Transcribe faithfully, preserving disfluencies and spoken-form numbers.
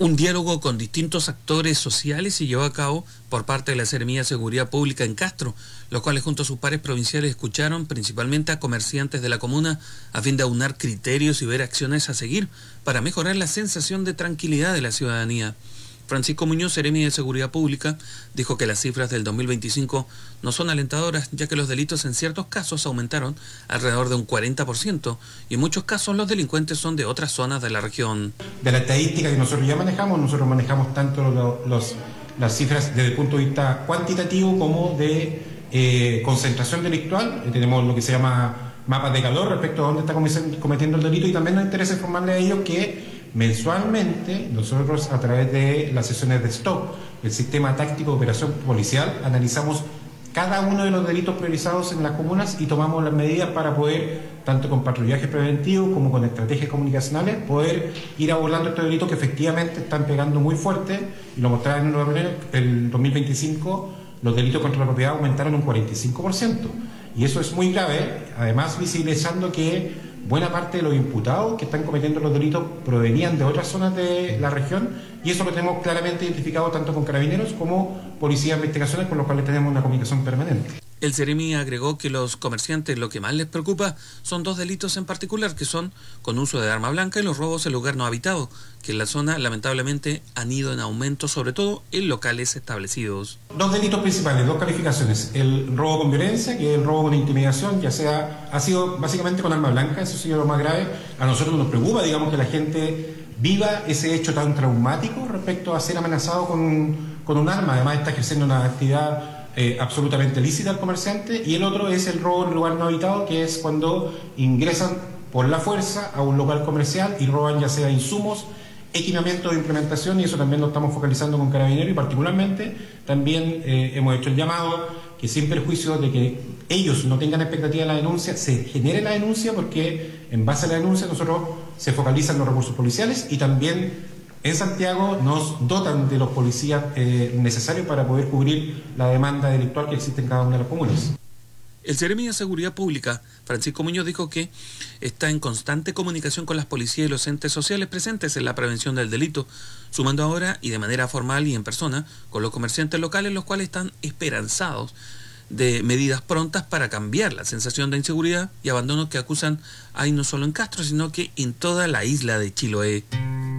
Un diálogo con distintos actores sociales se llevó a cabo por parte de la Seremía de Seguridad Pública en Castro, los cuales junto a sus pares provinciales escucharon principalmente a comerciantes de la comuna a fin de aunar criterios y ver acciones a seguir para mejorar la sensación de tranquilidad de la ciudadanía. Francisco Muñoz, Seremi de Seguridad Pública, dijo que las cifras del dos mil veinticinco no son alentadoras, ya que los delitos en ciertos casos aumentaron alrededor de un cuarenta por ciento y en muchos casos los delincuentes son de otras zonas de la región. De la estadística que nosotros ya manejamos, nosotros manejamos tanto los, los, las cifras desde el punto de vista cuantitativo como de eh, concentración delictual. Eh, tenemos lo que se llama mapas de calor respecto a dónde está cometiendo el delito, y también nos interesa informarle a ellos que mensualmente nosotros, a través de las sesiones de STOP, el sistema táctico de operación policial, analizamos cada uno de los delitos priorizados en las comunas y tomamos las medidas para poder, tanto con patrullaje preventivo como con estrategias comunicacionales, poder ir abordando estos delitos que efectivamente están pegando muy fuerte. Y lo mostraron en el, el dos mil veinticinco, los delitos contra la propiedad aumentaron un cuarenta y cinco por ciento. Y eso es muy grave, además visibilizando que buena parte de los imputados que están cometiendo los delitos provenían de otras zonas de la región, y eso lo tenemos claramente identificado tanto con carabineros como policía de investigaciones, con los cuales tenemos una comunicación permanente. El Seremi agregó que los comerciantes lo que más les preocupa son dos delitos en particular, que son con uso de arma blanca y los robos en lugar no habitado, que en la zona lamentablemente han ido en aumento, sobre todo en locales establecidos. Dos delitos principales, dos calificaciones: el robo con violencia, que es el robo con intimidación, ya sea, ha sido básicamente con arma blanca, eso ha sido lo más grave. A nosotros nos preocupa, digamos, que la gente viva ese hecho tan traumático respecto a ser amenazado con, con un arma. Además está ejerciendo una actividad Eh, absolutamente lícita al comerciante. Y el otro es el robo en lugar no habitado, que es cuando ingresan por la fuerza a un local comercial y roban ya sea insumos, equipamiento de implementación, y eso también lo estamos focalizando con Carabineros, y particularmente también eh, hemos hecho el llamado que, sin perjuicio de que ellos no tengan expectativa de la denuncia, se genere la denuncia, porque en base a la denuncia nosotros se focalizan los recursos policiales, y también en Santiago nos dotan de los policías eh, necesarios para poder cubrir la demanda delictual que existe en cada una de las comunas. El Seremi de Seguridad Pública, Francisco Muñoz, dijo que está en constante comunicación con las policías y los entes sociales presentes en la prevención del delito, sumando ahora y de manera formal y en persona con los comerciantes locales, los cuales están esperanzados de medidas prontas para cambiar la sensación de inseguridad y abandono que acusan ahí no solo en Castro, sino que en toda la isla de Chiloé.